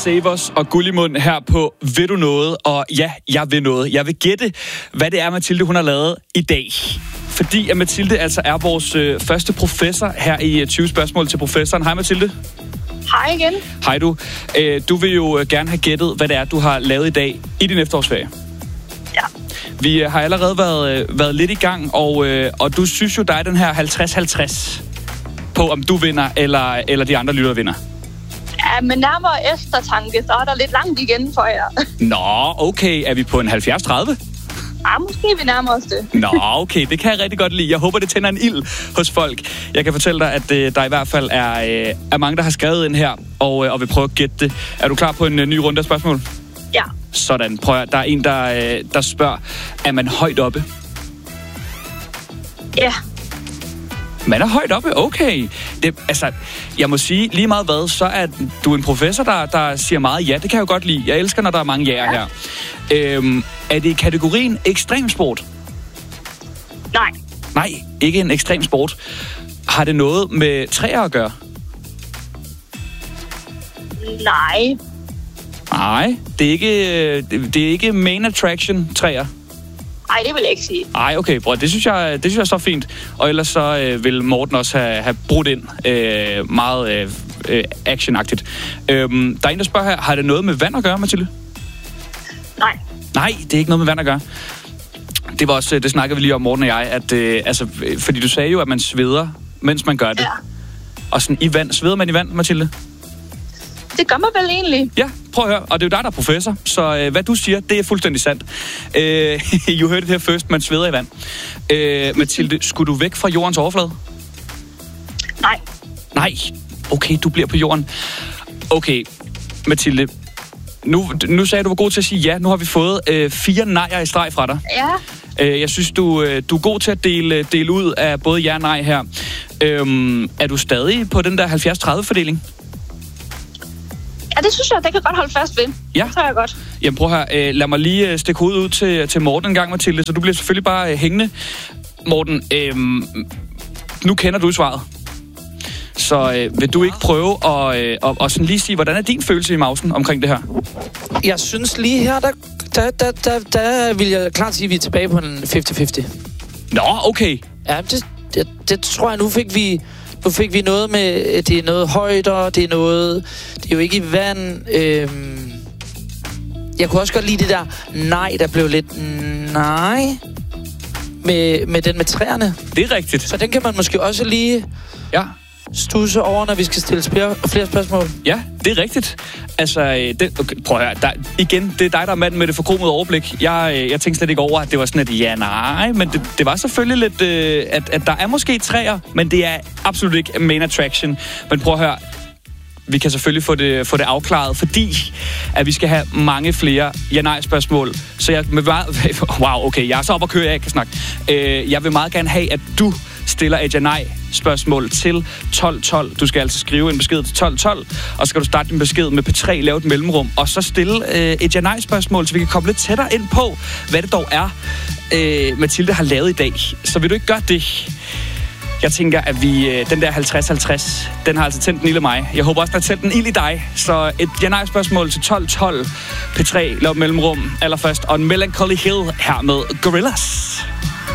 Savers og Gullimund her på Vil du noget? Og ja, jeg vil noget. Jeg vil gætte, hvad det er, Mathilde hun har lavet i dag. Fordi at Mathilde altså er vores første professor her i 20 spørgsmål til professoren. Hej Mathilde. Hej igen. Hej du. Du vil jo gerne have gættet, hvad det er, du har lavet i dag i din efterårsferie. Ja. Vi har allerede været lidt i gang, og du synes jo, der er den her 50-50 på, om du vinder, eller de andre lyttere vinder. Ja, men nærmere eftertanke, så er der lidt langt igen for jer. Nå, okay. Er vi på en 70-30? Ja, måske vi nærmer os det. Nå, okay. Det kan jeg rigtig godt lide. Jeg håber, det tænder en ild hos folk. Jeg kan fortælle dig, at der i hvert fald er mange, der har skrevet ind her, og vil prøve at gætte det. Er du klar på en ny runde af spørgsmål? Ja. Sådan. Prøv at, der er en, der spørger, er man højt oppe? Ja. Man er højt oppe? Okay. Jeg må sige, lige meget hvad, så er du en professor, der siger meget ja. Det kan jeg jo godt lide. Jeg elsker, når der er mange ja'er her. Er det i kategorien ekstremsport? Nej. Nej, ikke en ekstrem sport. Har det noget med træer at gøre? Nej. Nej, det er ikke main attraction træer. Nej, det vil jeg ikke sige. Nej, okay, bror, det synes jeg er så fint. Og ellers så vil Morten også have brudt ind meget actionagtigt. Der er en, der spørger her, har det noget med vand at gøre, Mathilde? Nej. Nej, det er ikke noget med vand at gøre. Det var også, det snakkede vi lige om, Morten og jeg, at fordi du sagde jo, at man sveder, mens man gør det. Ja. Og sådan i vand, sveder man i vand, Mathilde? Det gør man vel egentlig. Ja, prøv at høre. Og det er jo dig, der er professor. Så hvad du siger, det er fuldstændig sandt. You heard it her først. Man sveder i vand. Mathilde, skulle du væk fra jordens overflade? Nej. Nej. Okay, du bliver på jorden. Okay, Mathilde. Nu sagde du var god til at sige ja. Nu har vi fået 4 nejer i streg fra dig. Ja. Jeg synes, du er god til at dele ud af både ja og nej her. Er du stadig på den der 70-30-fordeling? Ja, det synes jeg, det kan godt holde fast ved. Ja. Det tror jeg godt. Jamen prøv her, lad mig lige stikke hovedet ud til Morten en gang, Mathilde, så du bliver selvfølgelig bare hængende. Morten, nu kender du svaret. Så vil du ikke prøve at sådan lige sige, hvordan er din følelse i mausen omkring det her? Jeg synes lige her, der vil jeg klart sige, at vi er tilbage på en 50-50. Nå, okay. Ja, det tror jeg, nu fik vi noget med, det er noget højder, det er jo ikke i vand. Jeg kunne også godt lide det der nej, der blev lidt nej med den med træerne. Det er rigtigt. Så den kan man måske også lige studse over, når vi skal stille flere spørgsmål. Ja, det er rigtigt. Altså, okay, prøv at høre. Igen, det er dig, der er manden med det forkromede overblik. Jeg tænkte slet ikke over, at det var sådan et ja, nej. Men det var selvfølgelig lidt, at der er måske træer, men det er absolut ikke main attraction. Men prøv at høre. Vi kan selvfølgelig få det afklaret, fordi at vi skal have mange flere ja-nej-spørgsmål. Så jeg vil meget... Wow, okay, jeg er så op og kører, jeg ikke kan snakke. Jeg vil meget gerne have, at du stiller et ja-nej-spørgsmål til 1212. Du skal altså skrive en besked til 1212, og så skal du starte din besked med P3, lave et mellemrum, og så stille et ja-nej-spørgsmål, så vi kan komme lidt tættere ind på, hvad det dog er, Mathilde har lavet i dag. Så vil du ikke gøre det? Jeg tænker, at den der 50-50, den har altså tændt en ild i mig. Jeg håber også, der har tændt en ild i dig. Så et ja-nej-spørgsmål til 1212. P3, lav mellemrum allerførst. Og en Melancholy Hill her med Gorillaz.